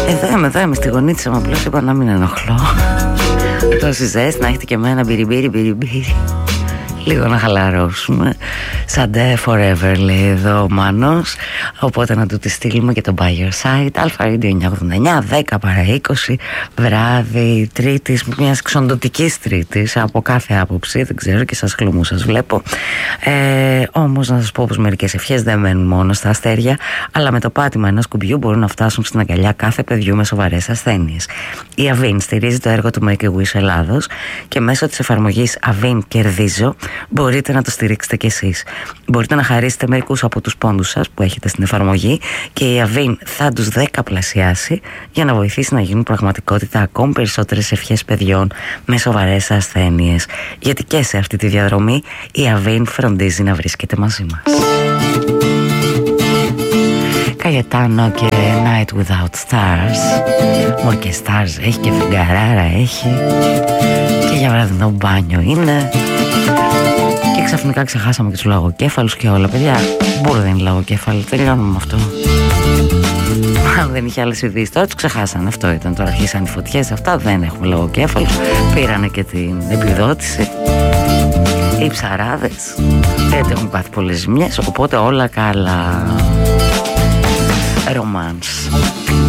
Εδώ είμαι στη γωνίτσα μου, απλώς είπα να μην ενοχλώ. Τόση ζέστη, να έχετε και εμένα μπιριμπίρι. Λίγο να χαλαρώσουμε. Σαντέ forever, λέει εδώ ο Μάνος. Οπότε να του τη στείλουμε και το By Your Side. Αλφα Radio 989, 10 παρά 20, βράδυ Τρίτης, μιας ξοντωτικής Τρίτης, από κάθε άποψη. Δεν ξέρω, και σας χλωμού σας βλέπω. Όμως να σας πω πως μερικές ευχές δεν μένουν μόνο στα αστέρια, αλλά με το πάτημα ενός κουμπιού μπορούν να φτάσουν στην αγκαλιά κάθε παιδιού με σοβαρές ασθένειες. Η Avin στηρίζει το έργο του Make a Wish Ελλάδος και μέσω της εφαρμογής Avin Κερδίζω μπορείτε να το στηρίξετε κι εσείς. Μπορείτε να χαρίσετε μερικούς από τους πόντους σας που έχετε στην εφαρμογή και η Avin θα τους δεκαπλασιάσει για να βοηθήσει να γίνουν πραγματικότητα ακόμη περισσότερες ευχές παιδιών με σοβαρές ασθένειες. Γιατί και σε αυτή τη διαδρομή η Avin φροντίζει να βρίσκεται μαζί μας. Καγετάνο και Night Without Stars. Μόνο και stars έχει και φεγγαράρα έχει. Και για βραδινό μπάνιο είναι. Και ξαφνικά ξεχάσαμε και τους λογοκέφαλους και όλα. Παιδιά, μπορούν δεν είναι λογοκέφαλοι. Τελειώνουμε με αυτό. Αν δεν είχε άλλες ειδήσεις, τώρα τους ξεχάσανε. Αυτό ήταν. Τώρα αρχίσαν οι φωτιές. Αυτά δεν έχουμε λογοκέφαλους. Πήρανε και την επιδότηση. Οι ψαράδες δεν έχουν πάθει πολλές ζημιές. Οπότε όλα καλά. Romance.